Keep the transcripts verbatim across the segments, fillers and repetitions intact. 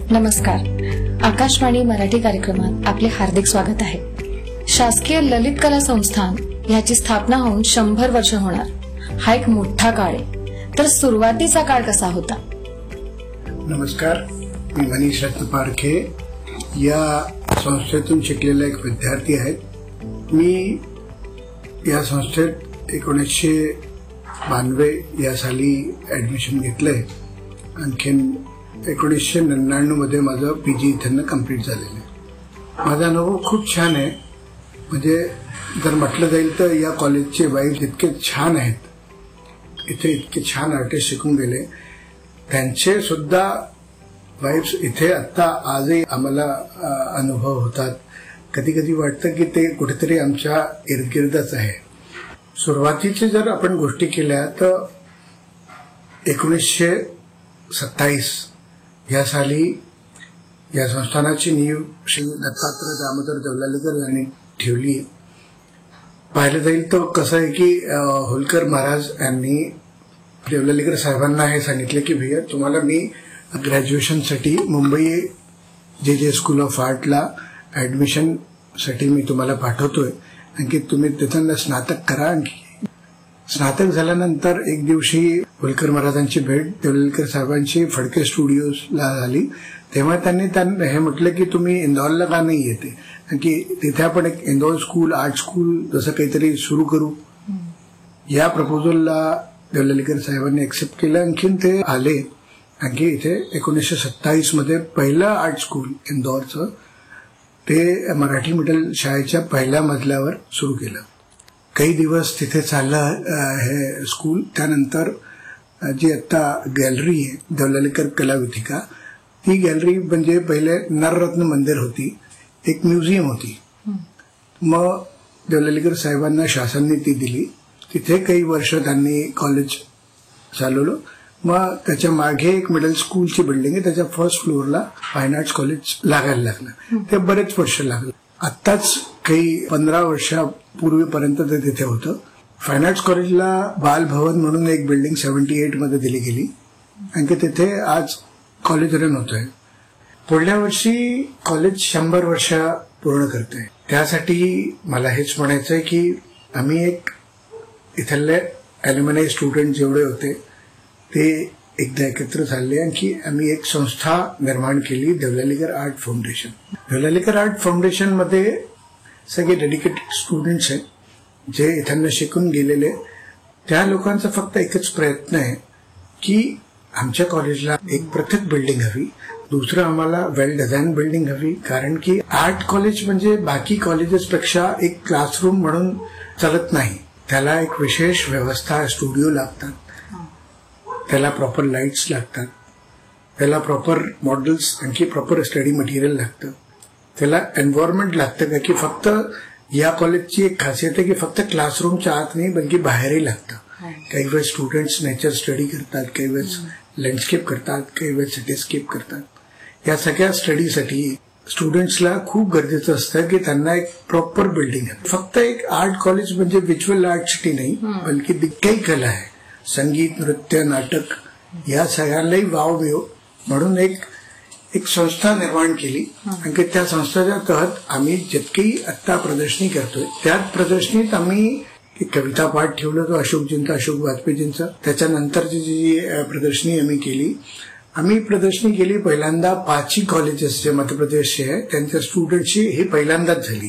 नमस्कार. आकाशवाणी मराठी कार्यक्रमात आपले हार्दिक स्वागत आहे. शासकीय ललित कला संस्थान याची स्थापना होऊन शंभर वर्ष होणार. हा एक मोठा काळ आहे. तर सुरुवातीचा काळ कसा होता? नमस्कार, मी मनीष रत्नपारखे या संस्थेतून शिकलेला एक विद्यार्थी आहे. मी या संस्थेत एकोणीसशे बानवे या साली ऍडमिशन घेतलंय. आणखीन एकोणीसशे नव्याण्णव मध्ये माझं पीजी इथं कम्प्लीट झालेलं आहे. माझा अनुभव खूप छान आहे. म्हणजे जर म्हटलं जाईल तर या कॉलेजचे वाईब्स इतके छान आहेत. इथे इतके छान आर्टिस्ट शिकून गेले, त्यांचे सुद्धा वाईब्स इथे आता आजही आम्हाला अनुभव होतात. कधी कधी वाटतं की ते कुठेतरी आमच्या इर्दगिर्दच आहे. सुरुवातीचे जर आपण गोष्टी केल्या तर एकोणीसशे सत्तावीस या साली या संस्थानाची नीव श्री दत्तात्रय दामोदर देवलालीकर यांनी ठेवली. पाहिलं जाईल तर कसं आहे की होलकर महाराज यांनी देवलालीकर साहेबांना हे सांगितले की भैया तुम्हाला मी ग्रॅज्युएशनसाठी मुंबई जे जे स्कूल ऑफ आर्टला ऍडमिशनसाठी मी तुम्हाला पाठवतोय, आणखी तुम्ही तिथं स्नातक करा. आणखी स्नातक झाल्यानंतर एक दिवशी होलकर महाराजांची भेट देवलालीकर साहेबांची फडके स्टुडिओला झाली. तेव्हा त्यांनी त्यांना हे म्हटलं की तुम्ही इंदौरला का नाही येते, की तिथे आपण एक इंदौर स्कूल आर्ट स्कूल जसं काहीतरी सुरू करू. या प्रपोजलला देवलालीकर साहेबांनी एक्सेप्ट केलं. आणखीन ते आले. आणखी इथे एकोणीसशे सत्तावीस मध्ये पहिलं आर्ट स्कूल इंदौरचं ते मराठी मिडल शाळेच्या पहिल्या मजल्यावर सुरू केलं. काही दिवस तिथे चाललं हे स्कूल. त्यानंतर जी आता गॅलरी आहे देवलालीकर कलाविथिका, ती गॅलरी म्हणजे पहिले नररत्न मंदिर होती, एक म्युझियम होती. मग देवलालीकर साहेबांना शासनाने ती दिली. तिथे काही वर्ष त्यांनी कॉलेज चालवलं. मग त्याच्या मागे एक मिडल स्कूलची बिल्डिंग आहे, त्याच्या फर्स्ट फ्लोअरला फाईन आर्ट्स कॉलेज लागायला लागलं. ते बरेच वर्ष लागलं. आत्ताच काही पंधरा वर्षापूर्वीपर्यंत ते तिथे होतं. फाईन आर्ट्स कॉलेजला बालभवन म्हणून एक बिल्डिंग सेव्हन्टी एट मध्ये दिली गेली, आणखी तिथे आज कॉलेज रन होतंय. पुढल्या वर्षी कॉलेज शंभर वर्ष पूर्ण करतंय. त्यासाठी मला हेच म्हणायचंय की आम्ही एक इथले ॲल्युमिनाय स्टुडंट जेवढे होते ते एकदा एकत्र झाले. आणखी आम्ही एक संस्था निर्माण केली, Devlalikar art foundation. Devlalikar art foundation मध्ये सगळे डेडिकेटेड स्टुडंट्स आहेत जे इथं शिकून गेलेले. त्या लोकांचा फक्त एकच प्रयत्न आहे की आमच्या कॉलेजला एक पृथक बिल्डिंग हवी. दुसरं आम्हाला वेल डिझाईन बिल्डिंग हवी, कारण की आर्ट कॉलेज म्हणजे बाकी कॉलेजेसपेक्षा एक क्लासरूम म्हणून चालत नाही. त्याला एक विशेष व्यवस्था, स्टुडिओ लागतात, त्याला प्रॉपर लाईट्स लागतात, त्याला प्रॉपर मॉडेल्स, आणखी प्रॉपर स्टडी मटेरियल लागतं, त्याला एन्व्हायरमेंट लागतं. का की फक्त या कॉलेजची एक खासियत आहे की फक्त क्लासरूमच्या आत नाही बल्कि बाहेरही लागतं. काही वेळेस स्टुडंट्स नेचर स्टडी करतात, काही वेळेस लँडस्केप करतात, काही वेळेस सिटीस्केप करतात. या सगळ्या स्टडीसाठी स्टुडंट्सला खूप गरजेचं असतं की त्यांना एक प्रॉपर बिल्डिंग आहे. फक्त एक आर्ट कॉलेज म्हणजे व्हिज्युअल आर्ट सिटी नाही, बल्कि काही कला आहे, संगीत, नृत्य, नाटक, या सगळ्यांनाही वाव मिळो म्हणून एक एक संस्था निर्माण केली. आणि त्या संस्थेच्या तहत आम्ही जितकी आत्ता प्रदर्शनी करतोय त्या प्रदर्शनीत आम्ही एक कविता पाठ ठेवलं तो अशोकजींचा, अशोक वाजपेयीजींचा. त्याच्यानंतरची जी प्रदर्शनी आम्ही केली, आम्ही प्रदर्शनी केली पहिल्यांदा पाचही कॉलेजेस जे मध्य प्रदेशचे आहे त्यांच्या स्टुडंटची ही पहिल्यांदाच झाली.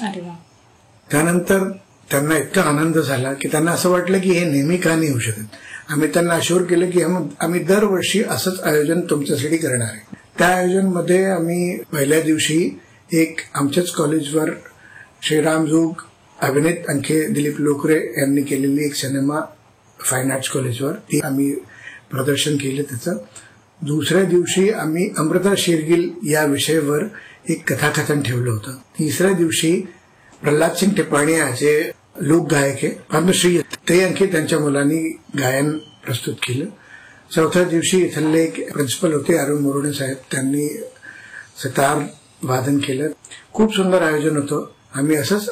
त्यानंतर त्यांना इतका आनंद झाला की त्यांना असं वाटलं की हे नेहमी का नाही होऊ शकत. आम्ही त्यांना अश्योर केलं की आम्ही दरवर्षी असंच आयोजन तुमच्यासाठी करणार आहे. त्या आयोजनमध्ये आम्ही पहिल्या दिवशी एक आमच्याच कॉलेजवर श्रीराम जोग अभिनेत आणखी दिलीप लोकरे यांनी केलेली एक सिनेमा फाईन आर्ट्स कॉलेजवर ती आम्ही प्रदर्शन केलं त्याचं. दुसऱ्या दिवशी आम्ही अमृता शेरगिल या विषयावर एक कथाकथन ठेवलं होतं. तिसऱ्या दिवशी प्रल्हाद सिंग टिपाणिया जे लोकगायक आहे, पद्मश्री, ते आणखी त्यांच्या मुलांनी गायन प्रस्तुत केलं. चौथ्या दिवशी इथले एक प्रिन्सिपल होते अरुण मोरोणे साहेब, त्यांनी सितार वादन केलं. खूप सुंदर आयोजन होतं. आम्ही असंच